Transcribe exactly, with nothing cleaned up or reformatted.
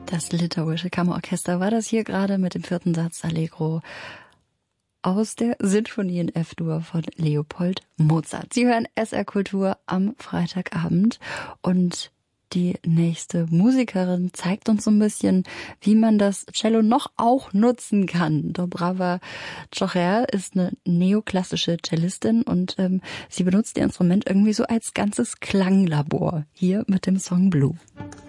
Das Litauische Kammerorchester war das hier gerade mit dem vierten Satz Allegro aus der Sinfonie in F-Dur von Leopold Mozart. Sie hören S R Kultur am Freitagabend und die nächste Musikerin zeigt uns so ein bisschen, wie man das Cello noch auch nutzen kann. Dobrava Chocher ist eine neoklassische Cellistin und ähm, sie benutzt ihr Instrument irgendwie so als ganzes Klanglabor. Hier mit dem Song Blue.